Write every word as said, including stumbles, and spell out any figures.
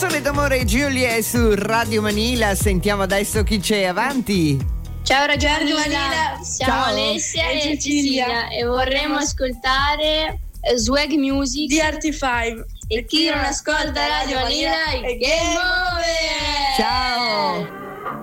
Canzone d'amore Giulia su Radio Manila. Sentiamo adesso chi c'è avanti. Ciao Radio Ciao, Manila, siamo Ciao. Alessia E e Cecilia. Cecilia e vorremmo ascoltare eh, Swag Music D R T cinque. e chi non ascolta Radio Manila è Game Over! Ciao.